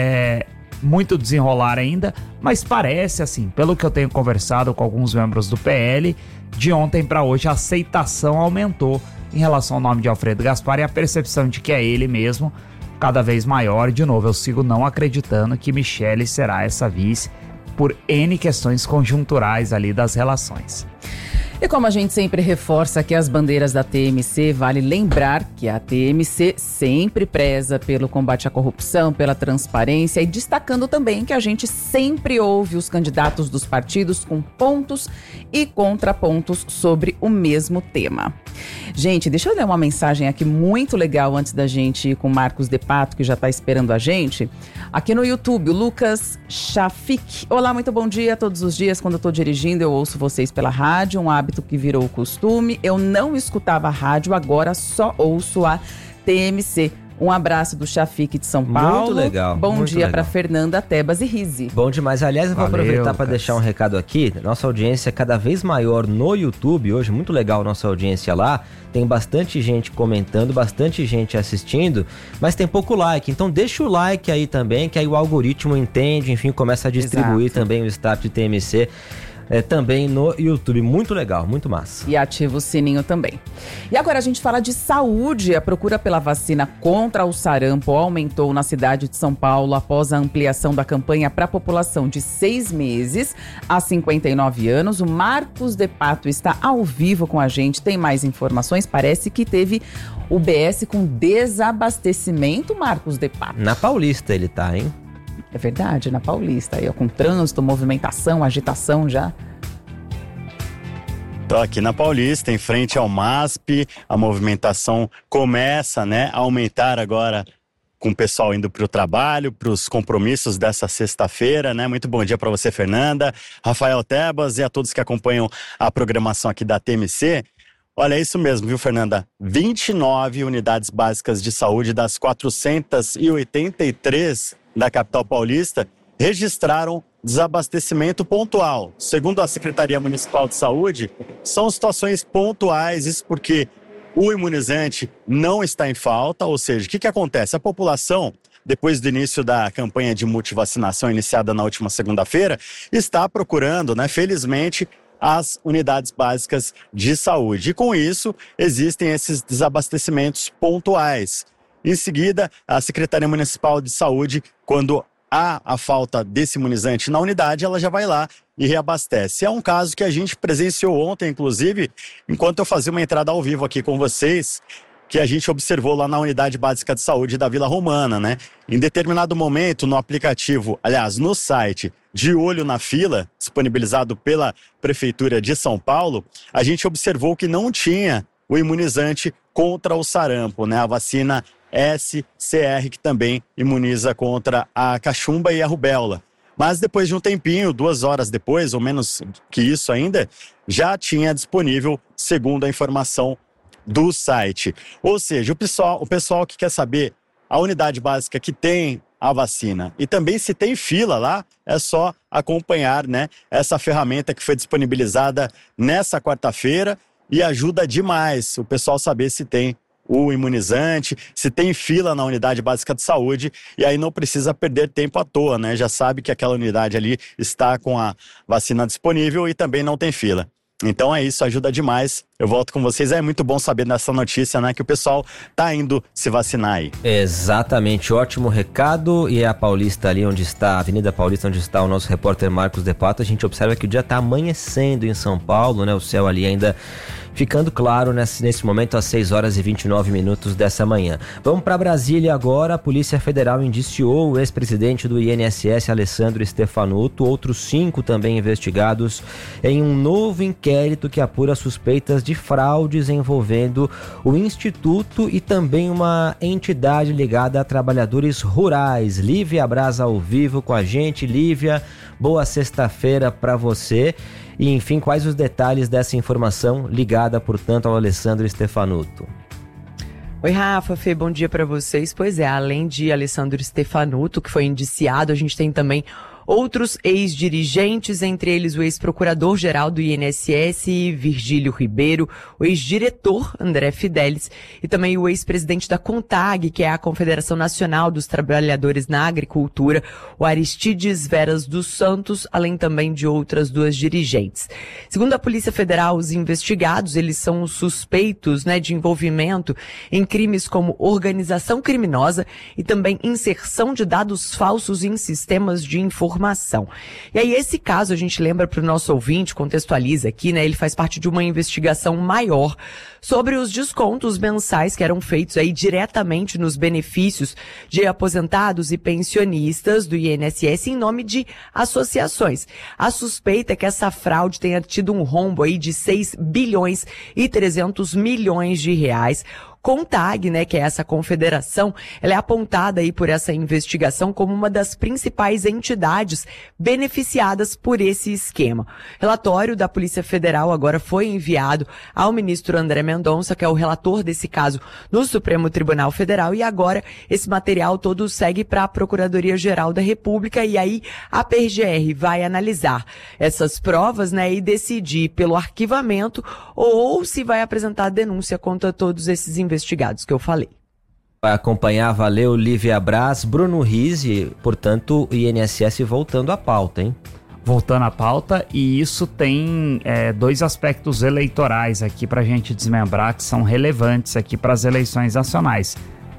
muito desenrolar ainda, mas parece assim, pelo que eu tenho conversado com alguns membros do PL, de ontem para hoje a aceitação aumentou em relação ao nome de Alfredo Gaspar e a percepção de que é ele mesmo cada vez maior. De novo, eu sigo não acreditando que Michele será essa vice por N questões conjunturais ali das relações. E como a gente sempre reforça aqui as bandeiras da TMC, vale lembrar que a TMC sempre preza pelo combate à corrupção, pela transparência, e destacando também que a gente sempre ouve os candidatos dos partidos com pontos e contrapontos sobre o mesmo tema. Gente, deixa eu ler uma mensagem aqui muito legal antes da gente ir com o Marcos De Pato, que já está esperando a gente. Aqui no YouTube, o Lucas Chafik. Olá, muito bom dia. Todos os dias, quando eu estou dirigindo, eu ouço vocês pela rádio, um hábito que virou costume. Eu não escutava a rádio, agora só ouço a TMC. Um abraço do Chafik de São Paulo. Muito legal. Bom dia para Fernanda, Tebas e Rizzi. Bom demais. Aliás, eu vou aproveitar para deixar um recado aqui. Nossa audiência é cada vez maior no YouTube hoje. Muito legal nossa audiência lá. Tem bastante gente comentando, bastante gente assistindo, mas tem pouco like. Então deixa o like aí também, que aí o algoritmo entende, enfim, começa a distribuir também o Start de TMC. Também no YouTube. Muito legal, muito massa. E ativa o sininho também. E agora a gente fala de saúde. A procura pela vacina contra o sarampo aumentou na cidade de São Paulo após a ampliação da campanha para a população de 6 meses a 59 anos. O Marcos De Pato está ao vivo com a gente. Tem mais informações? Parece que teve o BS com desabastecimento, Marcos De Pato. Na Paulista ele tá, hein? É verdade, na Paulista, aí, ó, com trânsito, movimentação, agitação já. Tô aqui na Paulista, em frente ao MASP, a movimentação começa, a aumentar agora com o pessoal indo para o trabalho, para os compromissos dessa sexta-feira, Muito bom dia para você, Fernanda, Rafael Tebas e a todos que acompanham a programação aqui da TMC. Olha, é isso mesmo, viu, Fernanda? 29 unidades básicas de saúde das 483 da capital paulista registraram desabastecimento pontual. Segundo a Secretaria Municipal de Saúde, são situações pontuais, isso porque o imunizante não está em falta, ou seja, o que acontece? A população, depois do início da campanha de multivacinação iniciada na última segunda-feira, está procurando, felizmente, as unidades básicas de saúde. E com isso, existem esses desabastecimentos pontuais. Em seguida, a Secretaria Municipal de Saúde, quando há a falta desse imunizante na unidade, ela já vai lá e reabastece. É um caso que a gente presenciou ontem, inclusive, enquanto eu fazia uma entrada ao vivo aqui com vocês, que a gente observou lá na Unidade Básica de Saúde da Vila Romana, Em determinado momento, no aplicativo, aliás, no site De Olho na Fila, disponibilizado pela Prefeitura de São Paulo, a gente observou que não tinha o imunizante contra o sarampo, A vacina SCR, que também imuniza contra a cachumba e a rubéola. Mas depois de um tempinho, 2 horas depois, ou menos que isso ainda, já tinha disponível, segundo a informação do site. Ou seja, o pessoal que quer saber a unidade básica que tem a vacina e também se tem fila lá, é só acompanhar, né, essa ferramenta que foi disponibilizada nessa quarta-feira e ajuda demais o pessoal saber se tem o imunizante, se tem fila na unidade básica de saúde, e aí não precisa perder tempo à toa, né? Já sabe que aquela unidade ali está com a vacina disponível e também não tem fila. Então é isso, ajuda demais. Eu volto com vocês. É muito bom saber dessa notícia, né? Que o pessoal tá indo se vacinar aí. Exatamente, ótimo recado. E é a Paulista ali onde está, a Avenida Paulista, onde está o nosso repórter Marcos De Pato. A gente observa que o dia tá amanhecendo em São Paulo, né? O céu ali ainda ficando claro nesse momento às 6 horas e 29 minutos dessa manhã. Vamos para Brasília agora. A Polícia Federal indiciou o ex-presidente do INSS, Alessandro Stefanuto, outros 5 também investigados em um novo inquérito que apura suspeitas de fraudes envolvendo o Instituto e também uma entidade ligada a trabalhadores rurais. Lívia Braz ao vivo com a gente. Lívia, boa sexta-feira para você. E, enfim, quais os detalhes dessa informação ligada, portanto, ao Alessandro Stefanuto? Oi, Rafa, Fê, bom dia para vocês. Pois é, além de Alessandro Stefanuto, que foi indiciado, a gente tem também outros ex-dirigentes, entre eles o ex-procurador-geral do INSS, Virgílio Ribeiro, o ex-diretor André Fidelis e também o ex-presidente da CONTAG, que é a Confederação Nacional dos Trabalhadores na Agricultura, o Aristides Veras dos Santos, além também de outras 2 dirigentes. Segundo a Polícia Federal, os investigados, eles são suspeitos, de envolvimento em crimes como organização criminosa e também inserção de dados falsos em sistemas de informação. E aí esse caso, a gente lembra para o nosso ouvinte, contextualiza aqui, ele faz parte de uma investigação maior sobre os descontos mensais que eram feitos aí diretamente nos benefícios de aposentados e pensionistas do INSS em nome de associações. A suspeita é que essa fraude tenha tido um rombo aí de 6 bilhões e 300 milhões de reais. CONTAG, que é essa confederação, ela é apontada aí por essa investigação como uma das principais entidades beneficiadas por esse esquema. O relatório da Polícia Federal agora foi enviado ao ministro André Mendonça, que é o relator desse caso no Supremo Tribunal Federal, e agora esse material todo segue para a Procuradoria-Geral da República, e aí a PGR vai analisar essas provas, e decidir pelo arquivamento ou se vai apresentar denúncia contra todos esses investigados que eu falei. Vai acompanhar, valeu, Lívia Braz. Bruno Rizzi, portanto, o INSS voltando à pauta, hein? Voltando à pauta, e isso tem 2 aspectos eleitorais aqui pra gente desmembrar que são relevantes aqui para as eleições nacionais.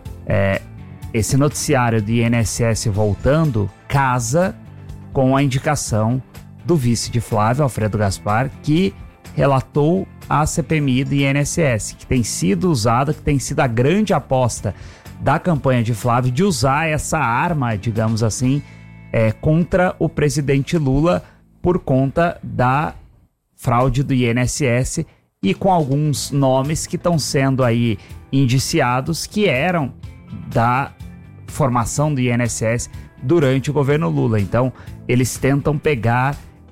Esse noticiário do INSS voltando casa com a indicação do vice de Flávio, Alfredo Gaspar, que relatou a CPMI do INSS, que tem sido usada, que tem sido a grande aposta da campanha de Flávio de usar essa arma, digamos assim, contra o presidente Lula por conta da fraude do INSS e com alguns nomes que estão sendo aí indiciados que eram da formação do INSS durante o governo Lula. Então, eles tentam pegar...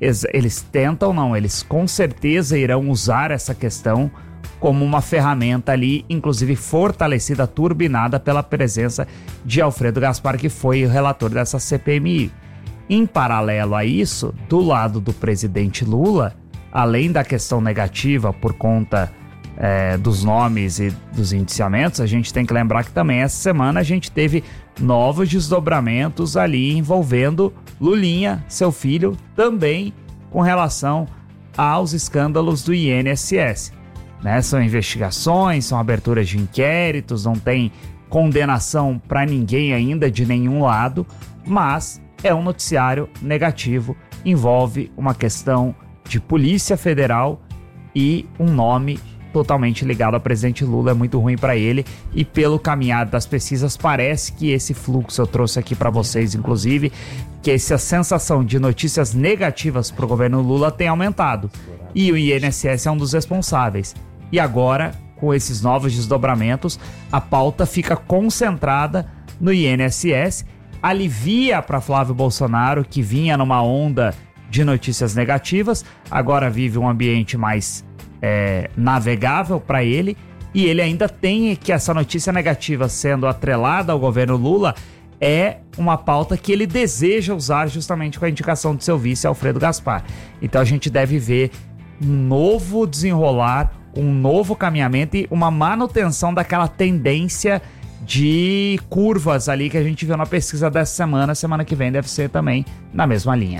Eles com certeza irão usar essa questão como uma ferramenta ali, inclusive fortalecida, turbinada pela presença de Alfredo Gaspar, que foi o relator dessa CPMI. Em paralelo a isso, do lado do presidente Lula, além da questão negativa por conta dos nomes e dos indiciamentos, a gente tem que lembrar que também essa semana a gente teve novos desdobramentos ali envolvendo Lulinha, seu filho, também com relação aos escândalos do INSS. São investigações, são aberturas de inquéritos, não tem condenação para ninguém ainda de nenhum lado, mas é um noticiário negativo, envolve uma questão de Polícia Federal e um nome totalmente ligado ao presidente Lula, é muito ruim para ele, e pelo caminhar das pesquisas parece que esse fluxo, eu trouxe aqui para vocês inclusive, que essa sensação de notícias negativas para o governo Lula tem aumentado, e o INSS é um dos responsáveis. E agora, com esses novos desdobramentos, a pauta fica concentrada no INSS, alivia para Flávio Bolsonaro, que vinha numa onda de notícias negativas, agora vive um ambiente mais navegável para ele, e ele ainda tem que essa notícia negativa sendo atrelada ao governo Lula é uma pauta que ele deseja usar justamente com a indicação do seu vice, Alfredo Gaspar. Então a gente deve ver um novo desenrolar, um novo caminhamento e uma manutenção daquela tendência de curvas ali que a gente viu na pesquisa dessa semana. Semana que vem deve ser também na mesma linha.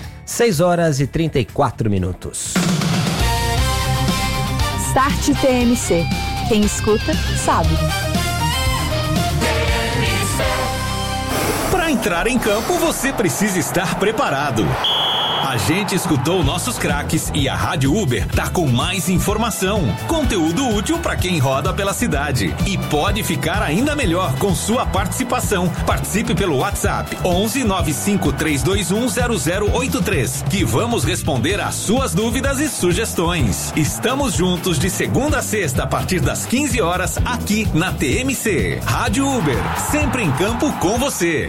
6h34. Start TMC. Quem escuta, sabe. Para entrar em campo, você precisa estar preparado. A gente escutou nossos craques e a Rádio Uber tá com mais informação, conteúdo útil para quem roda pela cidade. E pode ficar ainda melhor com sua participação. Participe pelo WhatsApp 11 95 321 0083, que vamos responder às suas dúvidas e sugestões. Estamos juntos de segunda a sexta a partir das 15 horas aqui na TMC. Rádio Uber, sempre em campo com você.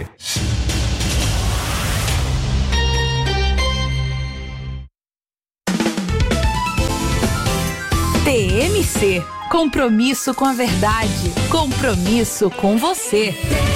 TMC. Compromisso com a verdade. Compromisso com você.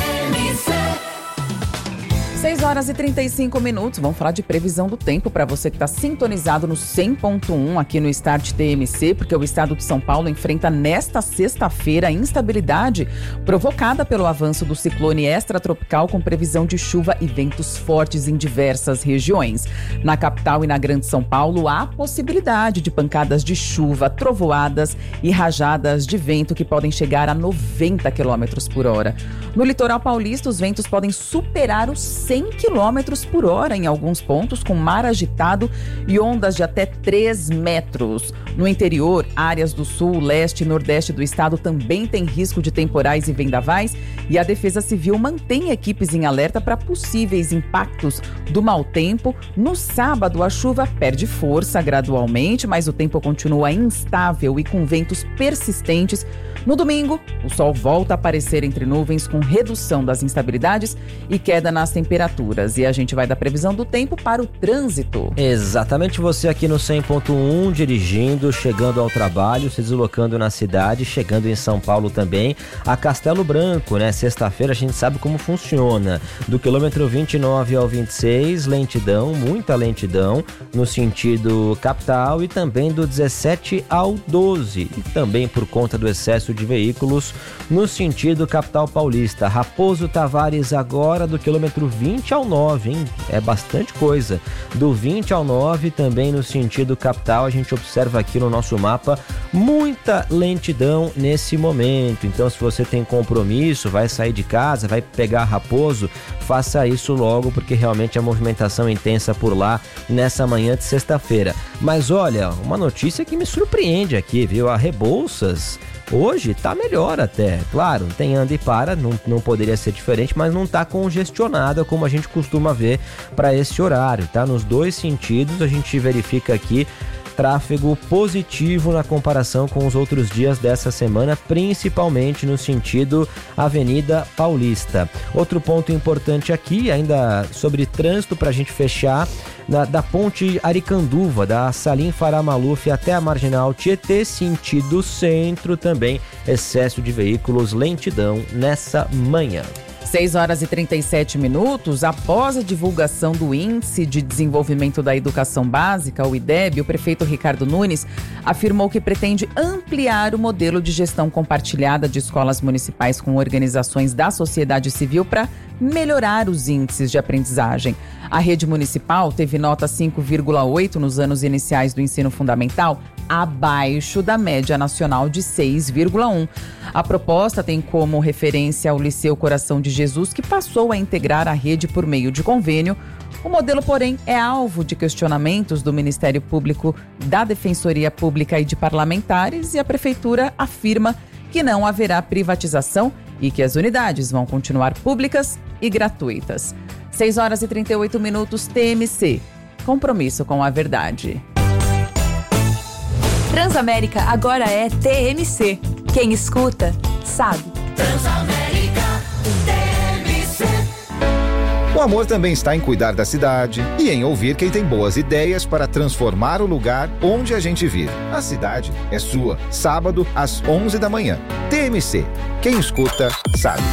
6h35. Vamos falar de previsão do tempo para você que está sintonizado no 100.1 aqui no Start TMC, porque o estado de São Paulo enfrenta nesta sexta-feira a instabilidade provocada pelo avanço do ciclone extratropical com previsão de chuva e ventos fortes em diversas regiões. Na capital e na Grande São Paulo há possibilidade de pancadas de chuva, trovoadas e rajadas de vento que podem chegar a 90 km por hora. No litoral paulista, os ventos podem superar os 100 km por hora em alguns pontos, com mar agitado e ondas de até 3 metros. No interior, áreas do sul, leste e nordeste do estado também têm risco de temporais e vendavais, e a Defesa Civil mantém equipes em alerta para possíveis impactos do mau tempo. No sábado, a chuva perde força gradualmente, mas o tempo continua instável e com ventos persistentes. No domingo, o sol volta a aparecer entre nuvens, com redução das instabilidades e queda nas temperaturas. E a gente vai dar previsão do tempo para o trânsito. Exatamente, você aqui no 100.1, dirigindo, chegando ao trabalho, se deslocando na cidade, chegando em São Paulo também, a Castelo Branco, né? Sexta-feira a gente sabe como funciona. Do quilômetro 29 ao 26, lentidão, muita lentidão, no sentido capital, e também do 17 ao 12, e também por conta do excesso de veículos no sentido capital paulista. Raposo Tavares agora do quilômetro 20 ao 9, hein? É bastante coisa. Do 20 ao 9 também no sentido capital, a gente observa aqui no nosso mapa muita lentidão nesse momento. Então, se você tem compromisso, vai sair de casa, vai pegar Raposo, faça isso logo, porque realmente a movimentação é intensa por lá nessa manhã de sexta-feira. Mas olha, uma notícia que me surpreende aqui, viu? A Rebouças hoje tá melhor até, claro, tem anda e para, não poderia ser diferente, mas não tá congestionada como a gente costuma ver para esse horário, tá? Nos dois sentidos a gente verifica aqui tráfego positivo na comparação com os outros dias dessa semana, principalmente no sentido Avenida Paulista. Outro ponto importante aqui, ainda sobre trânsito, para a gente fechar, da ponte Aricanduva, da Salim Farah Maluf até a Marginal Tietê, sentido centro também, excesso de veículos, lentidão nessa manhã. 6h37. Após a divulgação do Índice de Desenvolvimento da Educação Básica, o IDEB, o prefeito Ricardo Nunes afirmou que pretende ampliar o modelo de gestão compartilhada de escolas municipais com organizações da sociedade civil para melhorar os índices de aprendizagem. A rede municipal teve nota 5,8 nos anos iniciais do ensino fundamental, abaixo da média nacional de 6,1. A proposta tem como referência o Liceu Coração de Jesus, que passou a integrar a rede por meio de convênio. O modelo, porém, é alvo de questionamentos do Ministério Público, da Defensoria Pública e de parlamentares, e a Prefeitura afirma que não haverá privatização e que as unidades vão continuar públicas e gratuitas. 6h38, TMC. Compromisso com a verdade. Transamérica agora é TMC. Quem escuta, sabe. Transamérica, TMC. amor também está em cuidar da cidade e em ouvir quem tem boas ideias para transformar o lugar onde a gente vive. A cidade é sua. Sábado, às 11 da manhã. TMC. Quem escuta, sabe.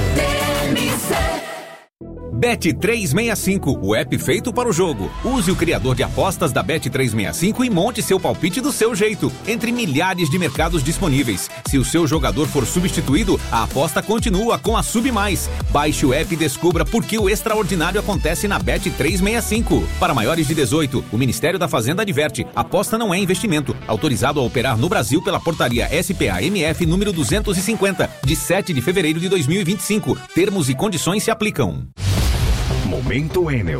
Bet365, o app feito para o jogo. Use o criador de apostas da Bet365 e monte seu palpite do seu jeito, entre milhares de mercados disponíveis. Se o seu jogador for substituído, a aposta continua com a Sub+. Baixe o app e descubra por que o extraordinário acontece na Bet365. Para maiores de 18, o Ministério da Fazenda adverte: aposta não é investimento. Autorizado a operar no Brasil pela portaria SPA-MF número 250, de 7 de fevereiro de 2025. Termos e condições se aplicam. Momento Enel.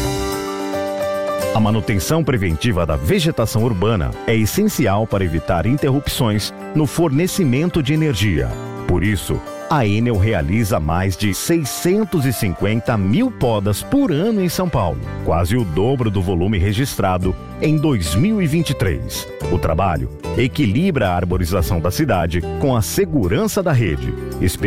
A manutenção preventiva da vegetação urbana é essencial para evitar interrupções no fornecimento de energia. Por isso, a Enel realiza mais de 650 mil podas por ano em São Paulo, quase o dobro do volume registrado em 2023. O trabalho equilibra a arborização da cidade com a segurança da rede,